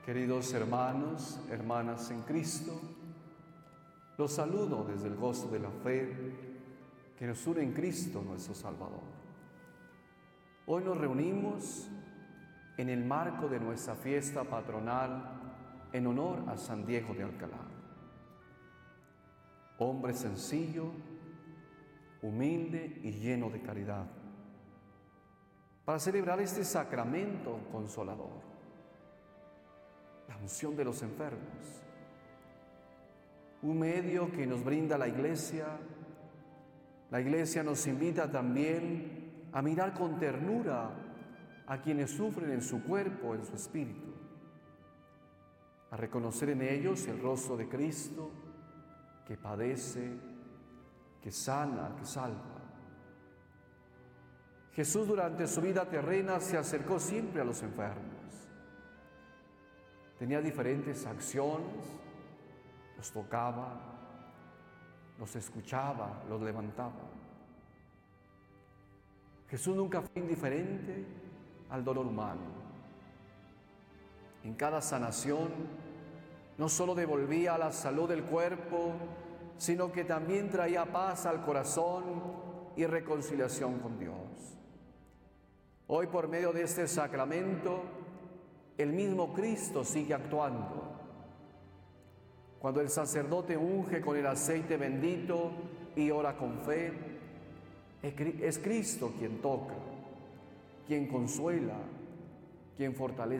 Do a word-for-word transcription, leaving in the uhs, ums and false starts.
Queridos hermanos, hermanas en Cristo, los saludo desde el gozo de la fe que nos une en Cristo nuestro Salvador. Hoy nos reunimos en el marco de nuestra fiesta patronal en honor a San Diego de Alcalá. Hombre sencillo, humilde y lleno de caridad, para celebrar este sacramento consolador, la unción de los enfermos, un medio que nos brinda la Iglesia. La Iglesia nos invita también a mirar con ternura a quienes sufren en su cuerpo, en su espíritu, a reconocer en ellos el rostro de Cristo que padece, que sana, que salva. Jesús durante su vida terrena se acercó siempre a los enfermos. Tenía diferentes acciones, los tocaba, los escuchaba, los levantaba. Jesús nunca fue indiferente al dolor humano. En cada sanación no solo devolvía la salud del cuerpo, sino que también traía paz al corazón y reconciliación con Dios. Hoy, por medio de este sacramento, el mismo Cristo sigue actuando. Cuando el sacerdote unge con el aceite bendito y ora con fe, es Cristo quien toca, quien consuela, quien fortalece.